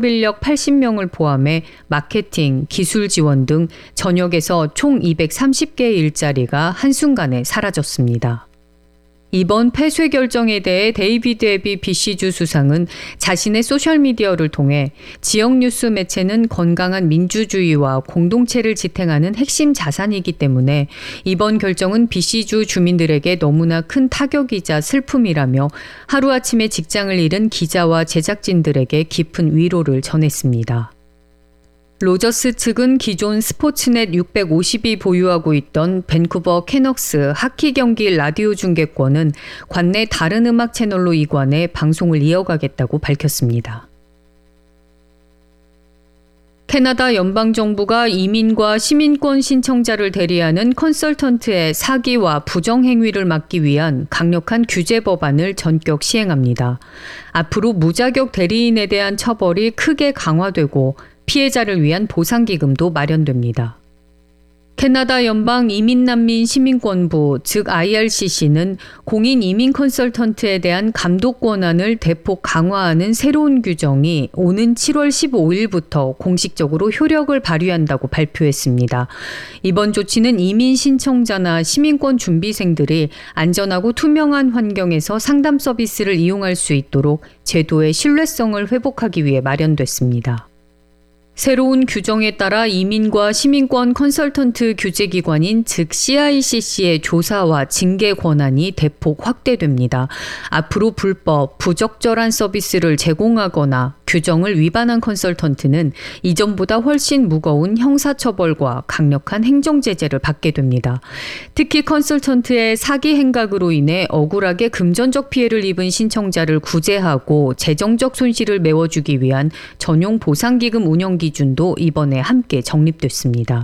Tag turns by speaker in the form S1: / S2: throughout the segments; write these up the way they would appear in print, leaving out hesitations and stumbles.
S1: 인력 80명을 포함해 마케팅, 기술 지원 등 전역에서 총 230개의 일자리가 한순간에 사라졌습니다. 이번 폐쇄 결정에 대해 데이비드 앱이 BC주 수상은 자신의 소셜미디어를 통해 지역 뉴스 매체는 건강한 민주주의와 공동체를 지탱하는 핵심 자산이기 때문에 이번 결정은 BC주 주민들에게 너무나 큰 타격이자 슬픔이라며 하루아침에 직장을 잃은 기자와 제작진들에게 깊은 위로를 전했습니다. 로저스 측은 기존 스포츠넷 650이 보유하고 있던 밴쿠버 캐넉스 하키 경기 라디오 중계권은 관내 다른 음악 채널로 이관해 방송을 이어가겠다고 밝혔습니다. 캐나다 연방정부가 이민과 시민권 신청자를 대리하는 컨설턴트의 사기와 부정행위를 막기 위한 강력한 규제 법안을 전격 시행합니다. 앞으로 무자격 대리인에 대한 처벌이 크게 강화되고 피해자를 위한 보상기금도 마련됩니다. 캐나다 연방 이민난민 시민권부 즉 IRCC는 공인 이민 컨설턴트에 대한 감독 권한을 대폭 강화하는 새로운 규정이 오는 7월 15일부터 공식적으로 효력을 발휘한다고 발표했습니다. 이번 조치는 이민 신청자나 시민권 준비생들이 안전하고 투명한 환경에서 상담 서비스를 이용할 수 있도록 제도의 신뢰성을 회복하기 위해 마련됐습니다. 새로운 규정에 따라 이민과 시민권 컨설턴트 규제기관인 즉 CICC의 조사와 징계 권한이 대폭 확대됩니다. 앞으로 불법, 부적절한 서비스를 제공하거나 규정을 위반한 컨설턴트는 이전보다 훨씬 무거운 형사처벌과 강력한 행정제재를 받게 됩니다. 특히 컨설턴트의 사기 행각으로 인해 억울하게 금전적 피해를 입은 신청자를 구제하고 재정적 손실을 메워주기 위한 전용 보상기금 운영 기준도 이번에 함께 정립됐습니다.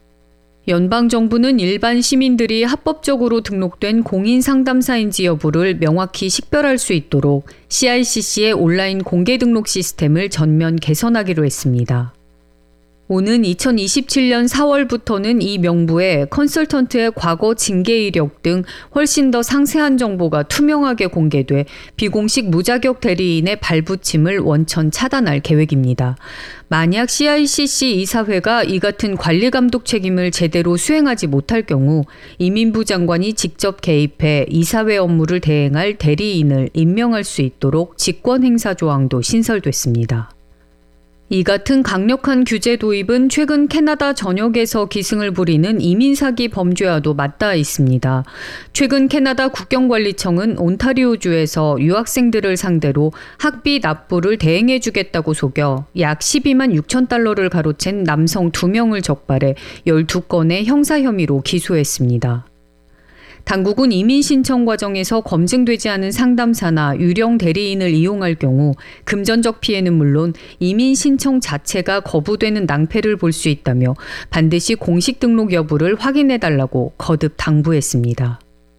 S1: 연방정부는 일반 시민들이 합법적으로 등록된 공인상담사인지 여부를 명확히 식별할 수 있도록 CICC의 온라인 공개 등록 시스템을 전면 개선하기로 했습니다. 오는 2027년 4월부터는 이 명부에 컨설턴트의 과거 징계 이력 등 훨씬 더 상세한 정보가 투명하게 공개돼 비공식 무자격 대리인의 발붙임을 원천 차단할 계획입니다. 만약 CICC 이사회가 이 같은 관리 감독 책임을 제대로 수행하지 못할 경우 이민부 장관이 직접 개입해 이사회 업무를 대행할 대리인을 임명할 수 있도록 직권 행사 조항도 신설됐습니다. 이 같은 강력한 규제 도입은 최근 캐나다 전역에서 기승을 부리는 이민사기 범죄와도 맞닿아 있습니다. 최근 캐나다 국경관리청은 온타리오주에서 유학생들을 상대로 학비 납부를 대행해주겠다고 속여 약 12만 6천 달러를 가로챈 남성 2명을 적발해 12건의 형사 혐의로 기소했습니다. 당국은 이민 신청 과정에서 검증되지 않은 상담사나 유령 대리인을 이용할 경우 금전적 피해는 물론 이민 신청 자체가 거부되는 낭패를 볼 수 있다며 반드시 공식 등록 여부를 확인해달라고 거듭 당부했습니다.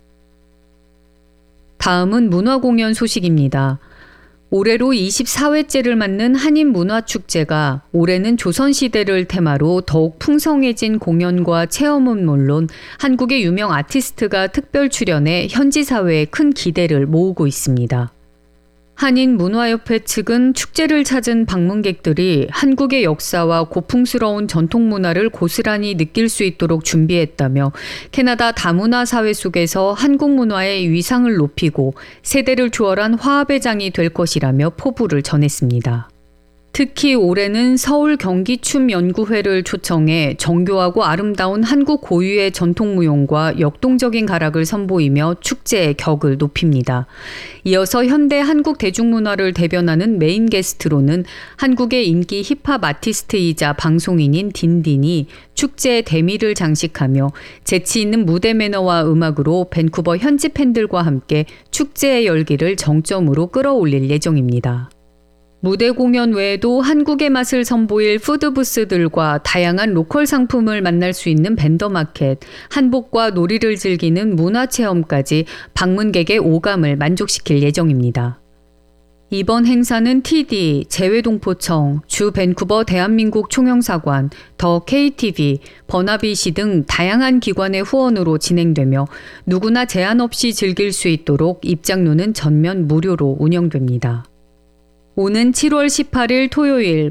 S1: 다음은 문화공연 소식입니다. 올해로 24회째를 맞는 한인문화축제가 올해는 조선시대를 테마로 더욱 풍성해진 공연과 체험은 물론 한국의 유명 아티스트가 특별 출연해 현지 사회에 큰 기대를 모으고 있습니다. 한인문화협회 측은 축제를 찾은 방문객들이 한국의 역사와 고풍스러운 전통 문화를 고스란히 느낄 수 있도록 준비했다며 캐나다 다문화 사회 속에서 한국 문화의 위상을 높이고 세대를 초월한 화합의 장이 될 것이라며 포부를 전했습니다. 특히 올해는 서울 경기춤연구회를 초청해 정교하고 아름다운 한국 고유의 전통무용과 역동적인 가락을 선보이며 축제의 격을 높입니다. 이어서 현대 한국 대중문화를 대변하는 메인 게스트로는 한국의 인기 힙합 아티스트이자 방송인인 딘딘이 축제의 대미를 장식하며 재치 있는 무대 매너와 음악으로 밴쿠버 현지 팬들과 함께 축제의 열기를 정점으로 끌어올릴 예정입니다. 무대 공연 외에도 한국의 맛을 선보일 푸드부스들과 다양한 로컬 상품을 만날 수 있는 벤더마켓, 한복과 놀이를 즐기는 문화체험까지 방문객의 오감을 만족시킬 예정입니다. 이번 행사는 TD, 재외동포청, 주 밴쿠버 대한민국 총영사관, 더 KTV, 버나비시 등 다양한 기관의 후원으로 진행되며 누구나 제한 없이 즐길 수 있도록 입장료는 전면 무료로 운영됩니다. 오는 7월 18일 토요일